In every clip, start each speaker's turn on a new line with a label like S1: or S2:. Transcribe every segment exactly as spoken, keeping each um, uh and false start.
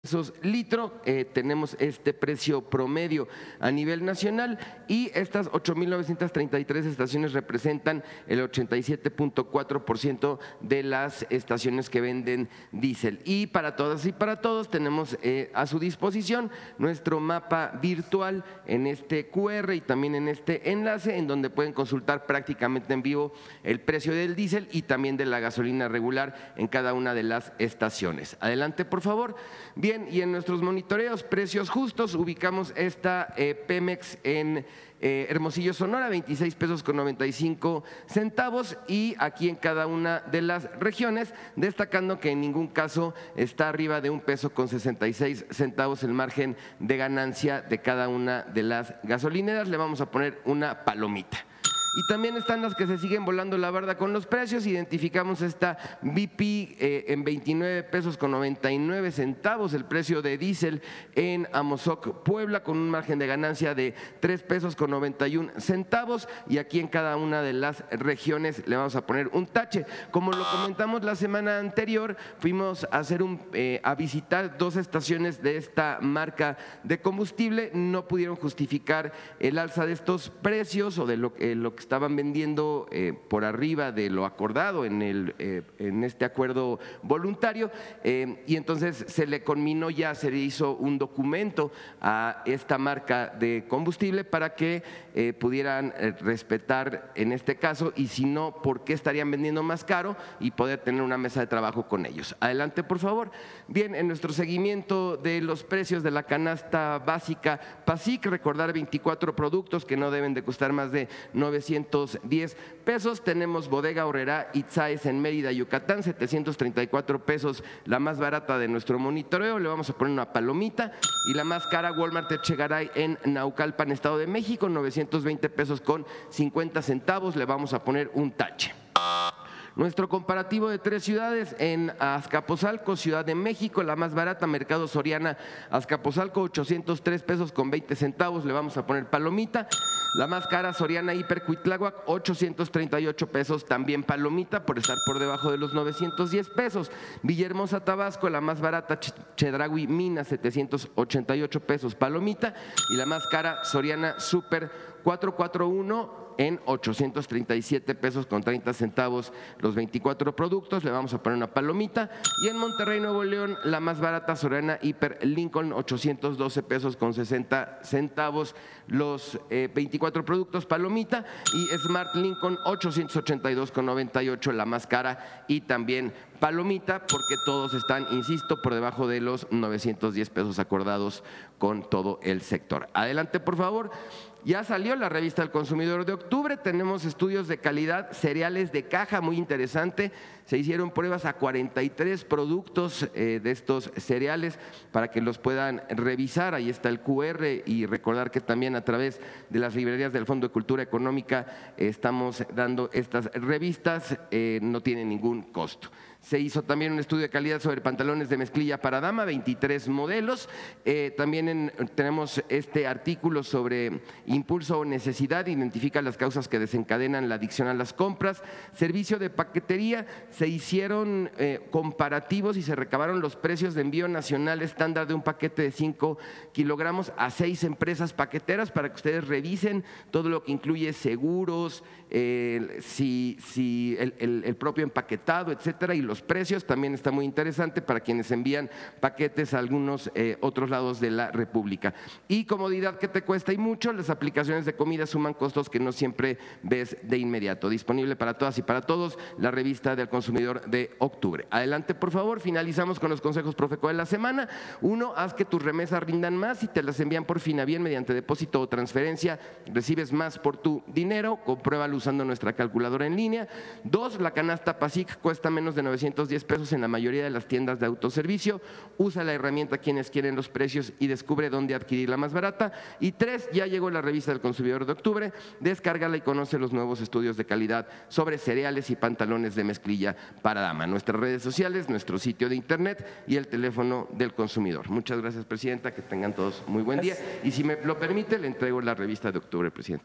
S1: pesos litro, eh, tenemos este precio promedio a nivel nacional y estas ocho mil novecientas treinta y tres estaciones representan el ochenta y siete punto cuatro por ciento de las estaciones que venden diésel. Y para todas y para todos tenemos eh, a su disposición nuestro mapa virtual en este cu erre y también en este enlace, en donde pueden consultar prácticamente en vivo el precio del diésel y también de la gasolina regular en cada una de las estaciones. Adelante, por favor. Bien, y en nuestros monitoreos precios justos ubicamos esta eh, Pemex en eh, Hermosillo, Sonora, veintiséis pesos con noventa y cinco centavos, y aquí en cada una de las regiones, destacando que en ningún caso está arriba de un peso con sesenta y seis centavos el margen de ganancia de cada una de las gasolineras. Le vamos a poner una palomita. Y también están las que se siguen volando la barda con los precios. Identificamos esta B P eh, en veintinueve pesos con noventa y nueve centavos, el precio de diésel en Amozoc, Puebla, con un margen de ganancia de tres pesos con noventa y un centavos, y aquí en cada una de las regiones le vamos a poner un tache. Como lo comentamos la semana anterior, fuimos a, hacer un, eh, a visitar dos estaciones de esta marca de combustible, no pudieron justificar el alza de estos precios o de lo, eh, lo que estaban vendiendo eh, por arriba de lo acordado en, el, eh, en este acuerdo voluntario, eh, y entonces se le conminó ya, se le hizo un documento a esta marca de combustible para que eh, pudieran eh, respetar en este caso, y si no, ¿por qué estarían vendiendo más caro? Y poder tener una mesa de trabajo con ellos. Adelante, por favor. Bien, en nuestro seguimiento de los precios de la canasta básica PASIC, recordar veinticuatro productos que no deben de costar más de novecientos diez pesos. Tenemos Bodega Aurrerá Itzáes en Mérida, Yucatán, setecientos treinta y cuatro pesos, la más barata de nuestro monitoreo, le vamos a poner una palomita. Y la más cara, Walmart Echegaray en Naucalpan, Estado de México, novecientos veinte pesos con cincuenta centavos, le vamos a poner un tache. Nuestro comparativo de tres ciudades, en Azcapotzalco, Ciudad de México, la más barata, Mercado Soriana, Azcapotzalco, ochocientos tres pesos con veinte centavos, le vamos a poner palomita. La más cara, Soriana Hiper Cuitláhuac, ochocientos treinta y ocho pesos, también palomita por estar por debajo de los novecientos diez pesos. Villahermosa, Tabasco, la más barata, Chedraui Mina, setecientos ochenta y ocho pesos, palomita. Y la más cara, Soriana Super cuatrocientos cuarenta y uno en ochocientos treinta y siete pesos con treinta centavos los veinticuatro productos, le vamos a poner una palomita. Y en Monterrey, Nuevo León, la más barata, Soriana Hiper Lincoln, ochocientos doce pesos con sesenta centavos los eh, veinticuatro productos, palomita. Y Smart Lincoln, ochocientos ochenta y dos con noventa y ocho, la más cara, y también palomita, porque todos están, insisto, por debajo de los novecientos diez pesos acordados con todo el sector. Adelante, por favor. Ya salió la revista del consumidor de octubre, tenemos estudios de calidad, cereales de caja, muy interesante. Se hicieron pruebas a cuarenta y tres productos eh, de estos cereales para que los puedan revisar. Ahí está el cu erre, y recordar que también a través de las librerías del Fondo de Cultura Económica eh, estamos dando estas revistas, eh, no tienen ningún costo. Se hizo también un estudio de calidad sobre pantalones de mezclilla para dama, veintitrés modelos. Eh, también en, tenemos este artículo sobre impulso o necesidad, identifica las causas que desencadenan la adicción a las compras. Servicio de paquetería, se hicieron eh, comparativos y se recabaron los precios de envío nacional estándar de un paquete de cinco kilogramos a seis empresas paqueteras para que ustedes revisen todo lo que incluye seguros, eh, si, si el, el, el propio empaquetado, etcétera, y los precios. También está muy interesante para quienes envían paquetes a algunos eh, otros lados de la República. Y comodidad que te cuesta y mucho, las aplicaciones de comida suman costos que no siempre ves de inmediato. Disponible para todas y para todos, la revista del consumidor de octubre. Adelante, por favor. Finalizamos con los consejos Profeco de la semana. Uno, haz que tus remesas rindan más y te las envían por Finavien mediante depósito o transferencia. Recibes más por tu dinero, compruébalo usando nuestra calculadora en línea. Dos, la canasta PASIC cuesta menos de novecientos diez pesos en la mayoría de las tiendas de autoservicio. Usa la herramienta quienes quieren los precios y descubre dónde adquirir la más barata. Y tres, ya llegó la revista del consumidor de octubre. Descárgala y conoce los nuevos estudios de calidad sobre cereales y pantalones de mezclilla para dama. Nuestras redes sociales, nuestro sitio de internet y el teléfono del consumidor. Muchas gracias, presidenta. Que tengan todos muy buen día. Y si me lo permite, le entrego la revista de octubre, presidente.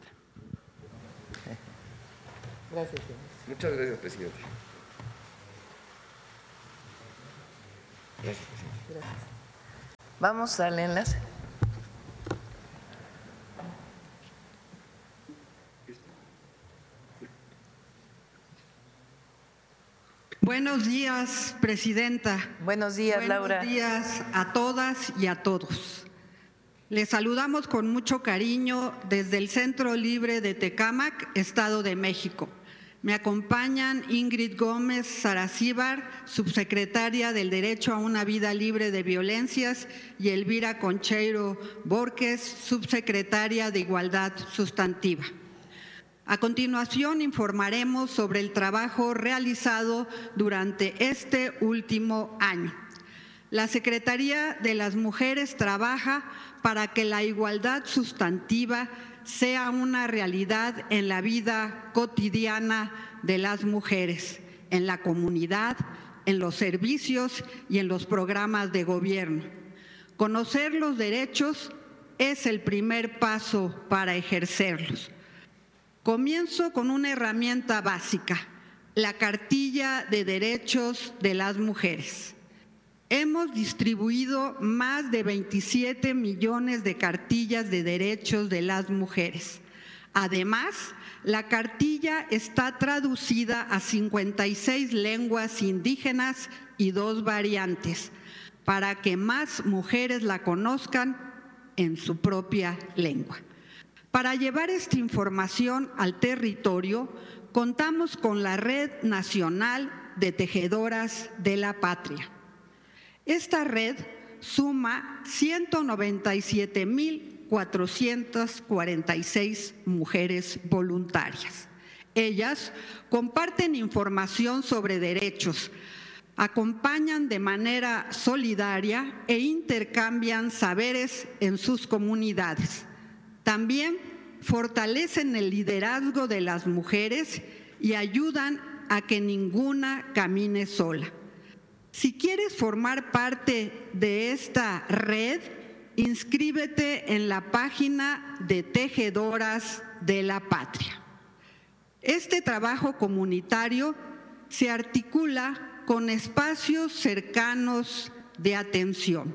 S2: Gracias, señor.
S1: Muchas gracias, presidente.
S2: Gracias. Vamos al enlace.
S3: Buenos días, presidenta.
S2: Buenos días,
S3: Buenos
S2: Laura.
S3: Buenos días a todas y a todos. Les saludamos con mucho cariño desde el Centro Libre de Tecámac, Estado de México. Me acompañan Ingrid Gómez Saracíbar, subsecretaria del Derecho a una Vida Libre de Violencias, y Elvira Concheiro Borges, subsecretaria de Igualdad Sustantiva. A continuación informaremos sobre el trabajo realizado durante este último año. La Secretaría de las Mujeres trabaja para que la igualdad sustantiva sea una realidad en la vida cotidiana de las mujeres, en la comunidad, en los servicios y en los programas de gobierno. Conocer los derechos es el primer paso para ejercerlos. Comienzo con una herramienta básica, la Cartilla de Derechos de las Mujeres. Hemos distribuido más de veintisiete millones de cartillas de derechos de las mujeres. Además, la cartilla está traducida a cincuenta y seis lenguas indígenas y dos variantes, para que más mujeres la conozcan en su propia lengua. Para llevar esta información al territorio, contamos con la Red Nacional de Tejedoras de la Patria. Esta red suma ciento noventa y siete mil cuatrocientas cuarenta y seis mujeres voluntarias. Ellas comparten información sobre derechos, acompañan de manera solidaria e intercambian saberes en sus comunidades. También fortalecen el liderazgo de las mujeres y ayudan a que ninguna camine sola. Si quieres formar parte de esta red, inscríbete en la página de Tejedoras de la Patria. Este trabajo comunitario se articula con espacios cercanos de atención.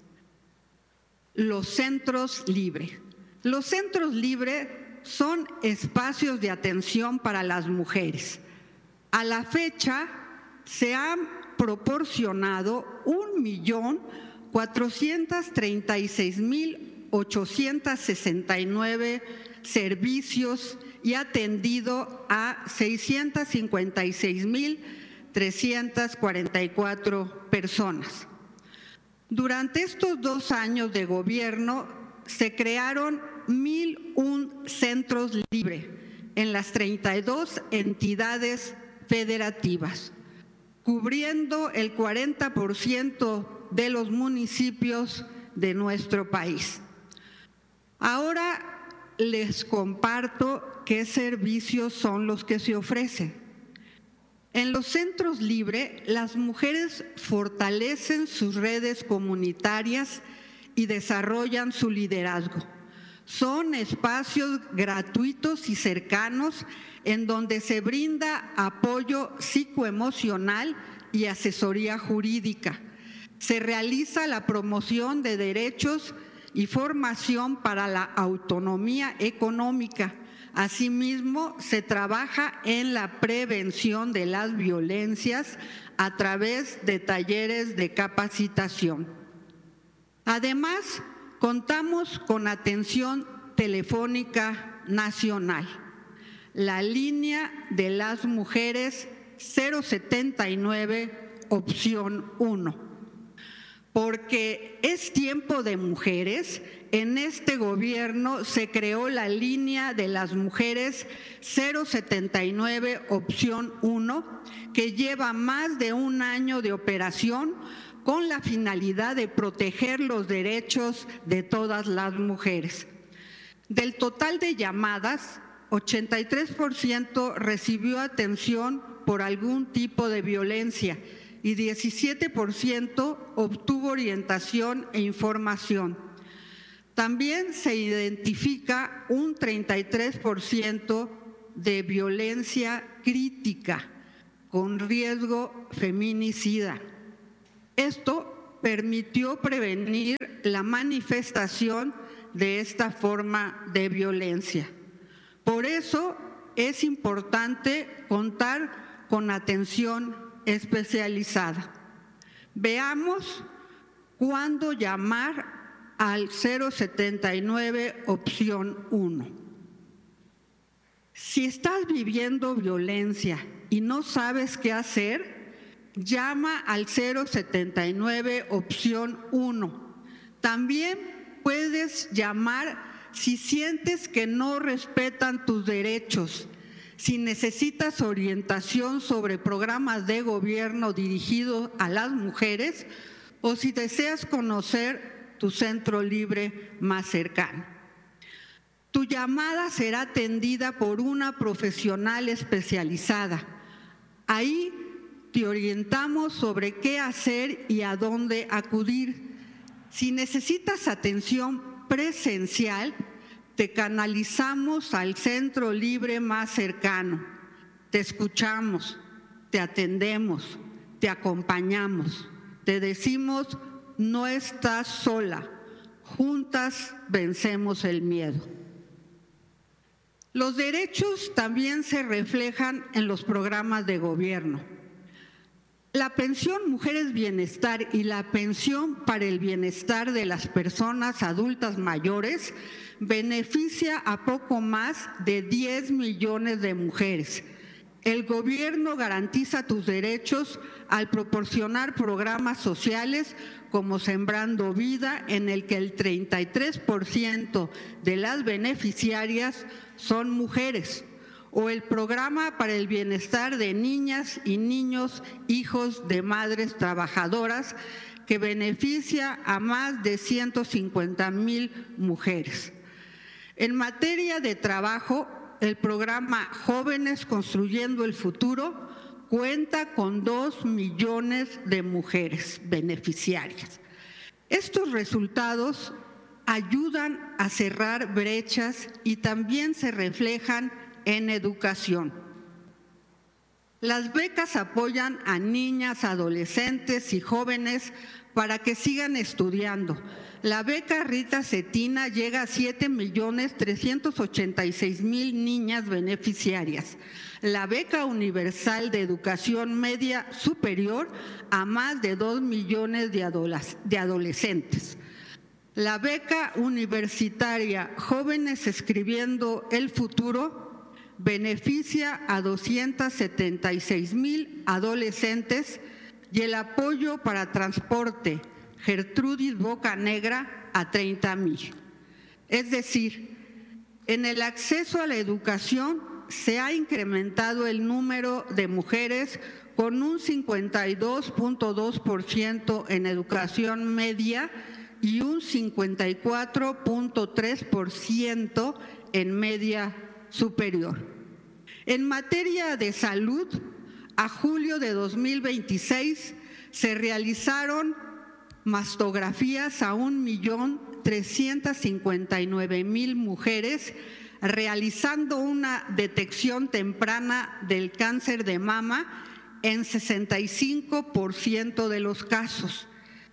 S3: Los centros libres. Los centros libres son espacios de atención para las mujeres. A la fecha se han proporcionado un millón cuatrocientos treinta y seis mil ochocientos sesenta y nueve servicios y atendido a seiscientos cincuenta y seis mil trescientas cuarenta y cuatro personas. Durante estos dos años de gobierno se crearon mil un centros libres en las treinta y dos entidades federativas, cubriendo el cuarenta por ciento de los municipios de nuestro país. Ahora les comparto qué servicios son los que se ofrecen. En los centros libres, las mujeres fortalecen sus redes comunitarias y desarrollan su liderazgo. Son espacios gratuitos y cercanos en donde se brinda apoyo psicoemocional y asesoría jurídica. Se realiza la promoción de derechos y formación para la autonomía económica. Asimismo, se trabaja en la prevención de las violencias a través de talleres de capacitación. Además, contamos con atención telefónica nacional. La línea de las mujeres cero setenta y nueve, opción uno. Porque es tiempo de mujeres, en este gobierno se creó la línea de las mujeres cero setenta y nueve, opción uno, que lleva más de un año de operación con la finalidad de proteger los derechos de todas las mujeres. Del total de llamadas, ochenta y tres por ciento recibió atención por algún tipo de violencia y diecisiete por ciento obtuvo orientación e información. También se identifica un treinta y tres por ciento de violencia crítica con riesgo feminicida. Esto permitió prevenir la manifestación de esta forma de violencia. Por eso es importante contar con atención especializada. Veamos cuándo llamar al cero setenta y nueve opción uno. Si estás viviendo violencia y no sabes qué hacer, llama al cero setenta y nueve opción uno. También puedes llamar si sientes que no respetan tus derechos, si necesitas orientación sobre programas de gobierno dirigidos a las mujeres o si deseas conocer tu centro libre más cercano. Tu llamada será atendida por una profesional especializada. Ahí te orientamos sobre qué hacer y a dónde acudir. Si necesitas atención presencial, te canalizamos al centro libre más cercano. Te escuchamos, te atendemos, te acompañamos. Te decimos, no estás sola, juntas vencemos el miedo. Los derechos también se reflejan en los programas de gobierno. La pensión Mujeres Bienestar y la pensión para el bienestar de las personas adultas mayores beneficia a poco más de diez millones de mujeres. El gobierno garantiza tus derechos al proporcionar programas sociales como Sembrando Vida, en el que el treinta y tres por ciento de las beneficiarias son mujeres, o el programa para el bienestar de niñas y niños, hijos de madres trabajadoras, que beneficia a más de ciento cincuenta mil mujeres. En materia de trabajo, el programa Jóvenes Construyendo el Futuro cuenta con dos millones de mujeres beneficiarias. Estos resultados ayudan a cerrar brechas y también se reflejan en educación. Las becas apoyan a niñas, adolescentes y jóvenes para que sigan estudiando. La beca Rita Cetina llega a siete millones trescientos ochenta y seis mil niñas beneficiarias. La beca universal de educación media superior a más de dos millones de adolescentes. La beca universitaria Jóvenes Escribiendo el Futuro beneficia a doscientos setenta y seis mil adolescentes, y el apoyo para transporte Gertrudis Bocanegra a treinta mil. Es decir, en el acceso a la educación se ha incrementado el número de mujeres con un cincuenta y dos punto dos por ciento en educación media y un cincuenta y cuatro punto tres por ciento en media superior. En materia de salud, a julio de dos mil veintiséis se realizaron mastografías a un millón trescientos cincuenta y nueve mil mujeres, realizando una detección temprana del cáncer de mama en sesenta y cinco por ciento de los casos.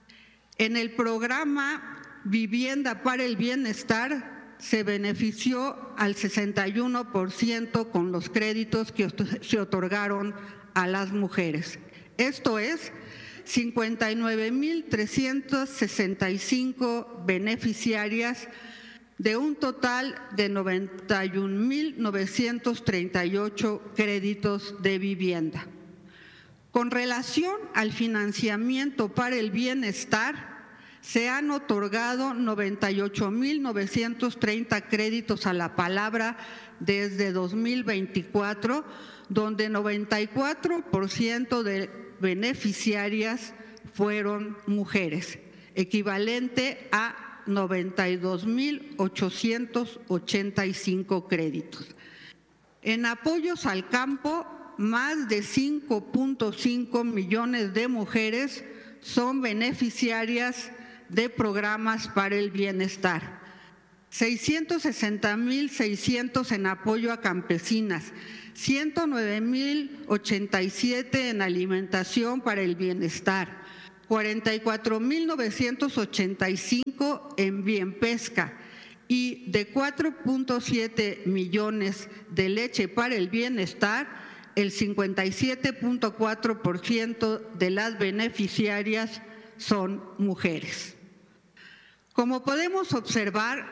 S3: En el programa Vivienda para el Bienestar se benefició al sesenta y uno por ciento con los créditos que se otorgaron a las mujeres. Esto es, cincuenta y nueve mil trescientas sesenta y cinco beneficiarias de un total de noventa y un mil novecientos treinta y ocho créditos de vivienda. Con relación al financiamiento para el bienestar, se han otorgado noventa y ocho mil novecientos treinta créditos a la palabra desde dos mil veinticuatro, donde noventa y cuatro por ciento de beneficiarias fueron mujeres, equivalente a noventa y dos mil ochocientos ochenta y cinco créditos. En apoyos al campo, más de cinco punto cinco millones de mujeres son beneficiarias de programas para el bienestar, seiscientos sesenta mil seiscientos en apoyo a campesinas, ciento nueve mil ochenta y siete en alimentación para el bienestar, cuarenta y cuatro mil novecientos ochenta y cinco en Bienpesca y de cuatro punto siete millones de leche para el bienestar, el cincuenta y siete punto cuatro por ciento de las beneficiarias son mujeres. Como podemos observar,